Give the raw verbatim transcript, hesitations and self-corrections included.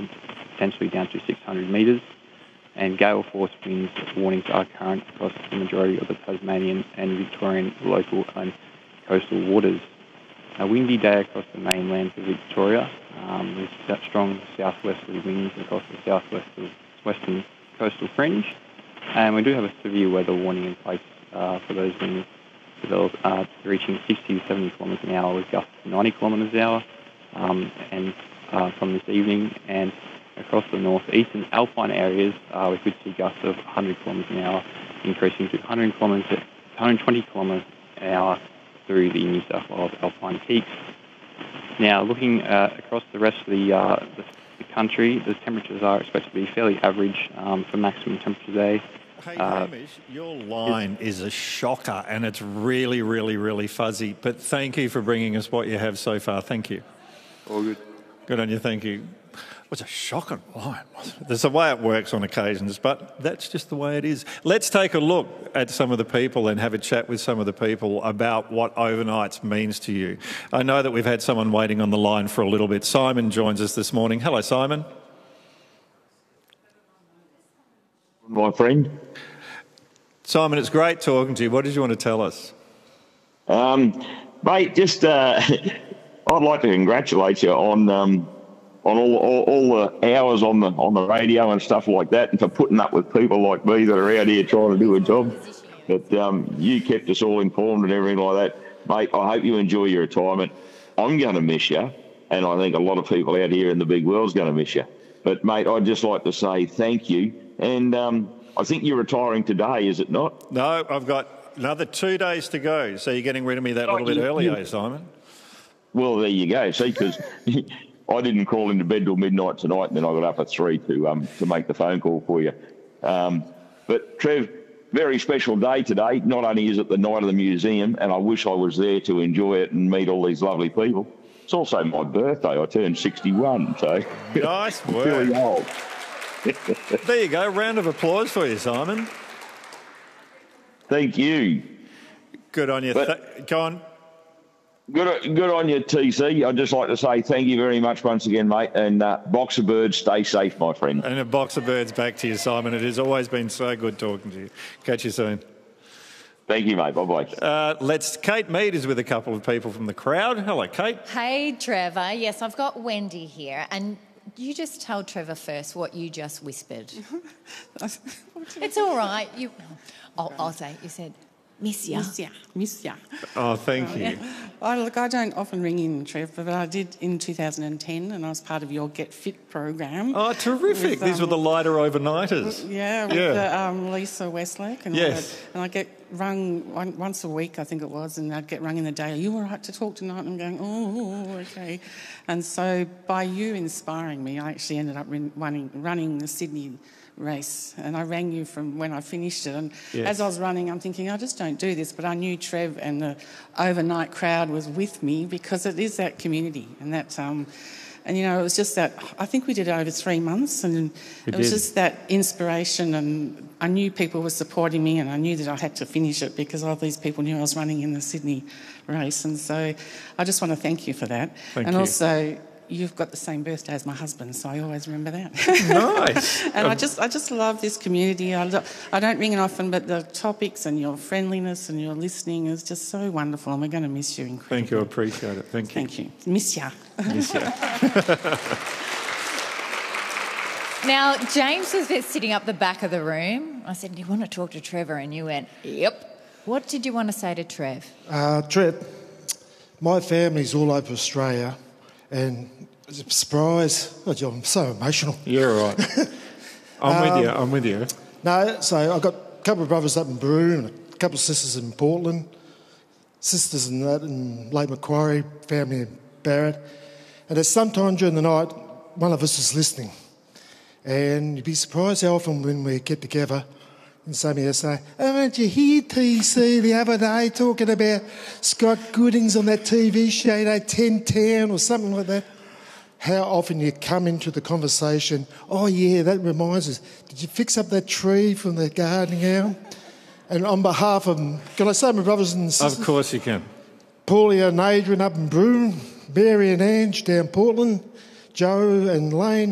um, potentially down to six hundred metres. And gale force winds warnings are current across the majority of the Tasmanian and Victorian local and coastal waters. A windy day across the mainland for Victoria, um, with strong southwesterly winds across the southwest of western coastal fringe. And we do have a severe weather warning in place uh, for those winds develop, uh, reaching sixty to seventy kilometres an hour with gusts to ninety kilometres an hour um, and uh, from this evening. And across the northeastern alpine areas, uh, we could see gusts of one hundred kilometres an hour, increasing to one hundred kilometres, one hundred twenty kilometres an hour through the New South Wales alpine peaks. Now, looking uh, across the rest of the, uh, the, the country, the temperatures are expected to be fairly average um, for maximum temperature today. Hey, uh, Hamish, your line is a shocker and it's really, really, really fuzzy. But thank you for bringing us what you have so far. Thank you. All good. Good on you. Thank you. It's a shocking line. There's the way it works on occasions, but that's just the way it is. Let's take a look at some of the people and have a chat with some of the people about what overnights means to you. I know that we've had someone waiting on the line for a little bit. Simon joins us this morning. Hello, Simon. My friend. Simon, it's great talking to you. What did you want to tell us? Um, mate, just uh, I'd like to congratulate you on... Um, on all, all, all the hours on the on the radio and stuff like that, and for putting up with people like me that are out here trying to do a job. But um, you kept us all informed and everything like that. Mate, I hope you enjoy your retirement. I'm going to miss you, and I think a lot of people out here in the big world's going to miss you. But, mate, I'd just like to say thank you. And um, I think you're retiring today, is it not? No, I've got another two days to go, so you're getting rid of me that oh, little bit you, earlier, you, Simon. Well, there you go. See, because... I didn't crawl into bed till midnight tonight, and then I got up at three to um to make the phone call for you. Um, but Trev, very special day today. Not only is it the night of the museum, and I wish I was there to enjoy it and meet all these lovely people. It's also my birthday. I turned sixty-one, so nice work. Really old. There you go. Round of applause for you, Simon. Thank you. Good on you. But, Th- go on. Good, good on you, T C. I'd just like to say thank you very much once again, mate. And uh, box of birds, stay safe, my friend. And a box of birds back to you, Simon. It has always been so good talking to you. Catch you soon. Thank you, mate. Bye-bye. Uh, let's. Kate Mead is with a couple of people from the crowd. Hello, Kate. Hey, Trevor. Yes, I've got Wendy here. And you just tell Trevor first what you just whispered. It's all right. You, I'll, I'll say, you said... Miss ya. Miss ya. Miss ya. Oh, thank oh, you. Yeah. Oh, look, I don't often ring in, Trevor, but I did in two thousand ten, and I was part of your Get Fit program. Oh, terrific. With, These um, were the lighter overnighters. Yeah, with yeah. The, um, Lisa Westlake. And yes. I, and I get rung one, once a week, I think it was, and I'd get rung in the day, are you all right to talk tonight? And I'm going, oh, okay. And so by you inspiring me, I actually ended up running, running the Sydney race, and I rang you from when I finished it, and yes. as I was running I'm thinking I just don't do this, but I knew Trev and the overnight crowd was with me because it is that community and that um and you know it was just that I think we did it over three months and we it was did. just that inspiration, and I knew people were supporting me, and I knew that I had to finish it because all these people knew I was running in the Sydney race, and so I just want to thank you for that. Thank and you. Also you've got the same birthday as my husband, so I always remember that. Nice. And um, I just I just love this community. I, lo- I don't ring it often, but the topics and your friendliness and your listening is just so wonderful, and we're going to miss you incredibly. Thank you. I appreciate it. Thank you. Thank you. Miss ya. Miss ya. Now, James was sitting up the back of the room. I said, do you want to talk to Trevor? And you went, yep. What did you want to say to Trev? Uh, Trev, my family's all over Australia, and it's a surprise. Oh, gee, I'm so emotional. You're right. I'm um, with you. I'm with you. No, so I've got a couple of brothers up in Broome and a couple of sisters in Portland, sisters in that in Lake Macquarie, family in Barrett. And at some time during the night, one of us is listening. And you'd be surprised how often when we get together and somebody will say, oh, did you hear T C the other day talking about Scott Goodings on that T V show, you know, ten Town or something like that? How often you come into the conversation, oh, yeah, that reminds us, did you fix up that tree from the gardening hour? And on behalf of them, can I say my brothers and sisters? Of course you can. Paulie and Adrian up in Broome, Barry and Ange down Portland, Joe and Lane